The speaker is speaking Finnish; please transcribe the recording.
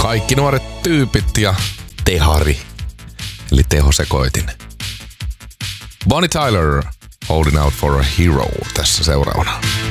Kaikki nuoret tyypit ja tehari, eli tehosekoitin. Bonnie Tyler, Holding Out for a Hero tässä seuraavana.